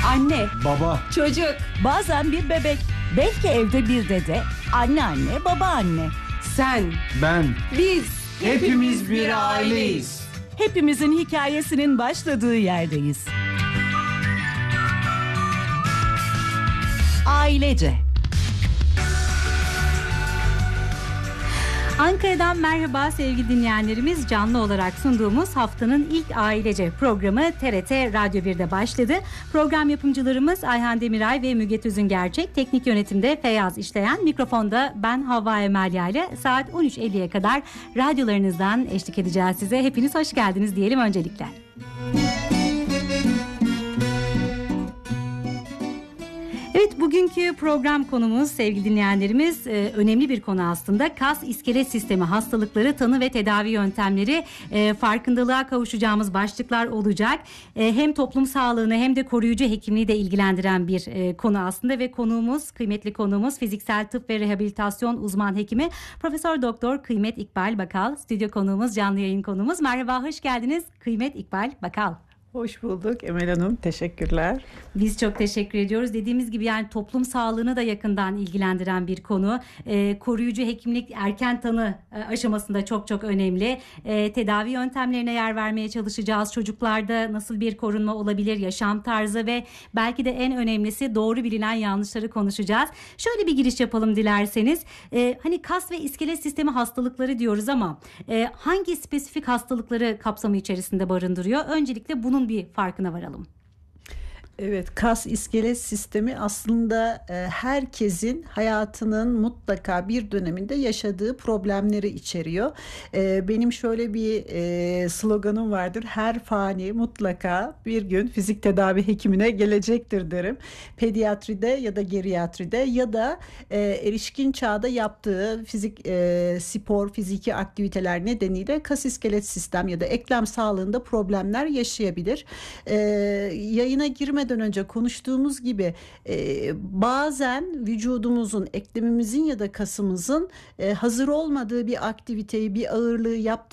Anne, Baba, çocuk, Bazen bir bebek, belki evde bir dede, anneanne, babaanne. sen, ben, biz hepimiz bir aileyiz. Hepimizin hikayesinin başladığı yerdeyiz. Ailece. Ankara'dan merhaba sevgili dinleyenlerimiz. Canlı olarak sunduğumuz haftanın ilk Ailece programı TRT Radyo 1'de başladı. Program yapımcılarımız Ayhan Demiray ve Müge Tüzüngerçek. Teknik yönetimde Feyyaz İşleyen. Mikrofonda ben Havva Emelya ile saat 13.50'ye kadar radyolarınızdan eşlik edeceğiz size. Hepiniz hoş geldiniz diyelim öncelikle. Evet, bugünkü program konumuz sevgili dinleyenlerimiz önemli bir konu aslında. Kas iskelet sistemi hastalıkları, tanı ve tedavi yöntemleri, farkındalığa kavuşacağımız başlıklar olacak. Hem toplum sağlığını hem de koruyucu hekimliği de ilgilendiren bir konu aslında ve konuğumuz, kıymetli konuğumuz fiziksel tıp ve rehabilitasyon uzman hekimi Profesör Doktor Kıymet İkbal Bakal. Stüdyo konuğumuz, canlı yayın konuğumuz. Merhaba, hoş geldiniz Kıymet İkbal Bakal. Hoş bulduk Emel Hanım, teşekkürler. Biz çok teşekkür ediyoruz. Dediğimiz gibi yani toplum sağlığını da yakından ilgilendiren bir konu. Koruyucu hekimlik erken tanı aşamasında çok çok önemli. Tedavi yöntemlerine yer vermeye çalışacağız. Çocuklarda nasıl bir korunma olabilir, yaşam tarzı ve belki de en önemlisi doğru bilinen yanlışları konuşacağız. Şöyle bir giriş yapalım dilerseniz. Hani kas ve iskelet sistemi hastalıkları diyoruz ama hangi spesifik hastalıkları kapsamı içerisinde barındırıyor? Öncelikle bunun bir farkına varalım. Evet, kas iskelet sistemi aslında herkesin hayatının mutlaka bir döneminde yaşadığı problemleri içeriyor. Benim şöyle bir sloganım vardır: her fani mutlaka bir gün fizik tedavi hekimine gelecektir derim. Pediatride ya da geriatride ya da erişkin çağda yaptığı spor, fiziki aktiviteler nedeniyle kas iskelet sistem ya da eklem sağlığında problemler yaşayabilir. Yayına girmeden önce konuştuğumuz gibi bazen vücudumuzun, eklemimizin ya da kasımızın hazır olmadığı bir aktiviteyi, bir ağırlığı yaptığı